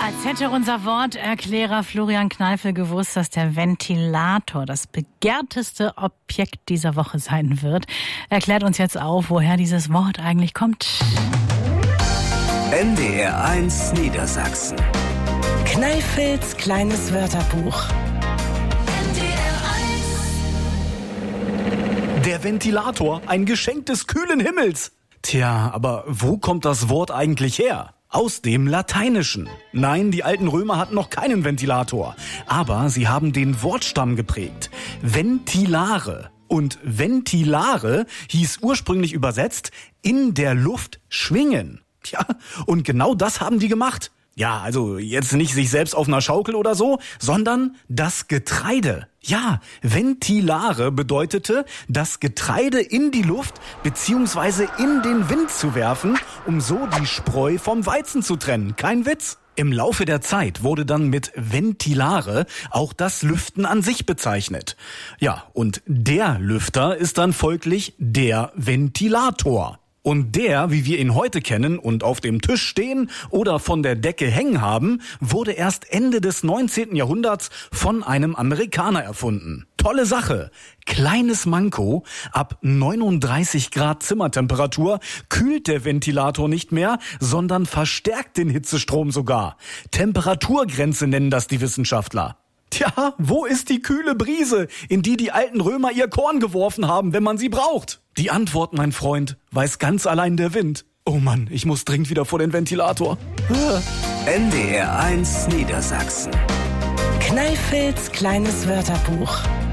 Als hätte unser Worterklärer Florian Kneifel gewusst, dass der Ventilator das begehrteste Objekt dieser Woche sein wird, erklärt uns jetzt auf, woher dieses Wort eigentlich kommt. NDR 1 Niedersachsen. Kneifels kleines Wörterbuch. Der Ventilator, ein Geschenk des kühlen Himmels. Tja, aber wo kommt das Wort eigentlich her? Aus dem Lateinischen. Nein, die alten Römer hatten noch keinen Ventilator. Aber sie haben den Wortstamm geprägt. Ventilare. Und ventilare hieß ursprünglich übersetzt in der Luft schwingen. Ja, und genau das haben die gemacht. Ja, also jetzt nicht sich selbst auf einer Schaukel oder so, sondern das Getreide. Ja, ventilare bedeutete, das Getreide in die Luft bzw. in den Wind zu werfen, um so die Spreu vom Weizen zu trennen. Kein Witz. Im Laufe der Zeit wurde dann mit Ventilare auch das Lüften an sich bezeichnet. Ja, und der Lüfter ist dann folglich der Ventilator. Und der, wie wir ihn heute kennen und auf dem Tisch stehen oder von der Decke hängen haben, wurde erst Ende des 19. Jahrhunderts von einem Amerikaner erfunden. Tolle Sache. Kleines Manko. Ab 39 Grad Zimmertemperatur kühlt der Ventilator nicht mehr, sondern verstärkt den Hitzestrom sogar. Temperaturgrenze nennen das die Wissenschaftler. Tja, wo ist die kühle Brise, in die die alten Römer ihr Korn geworfen haben, wenn man sie braucht? Die Antwort, mein Freund, weiß ganz allein der Wind. Oh Mann, ich muss dringend wieder vor den Ventilator. NDR 1 Niedersachsen. Kneifels kleines Wörterbuch.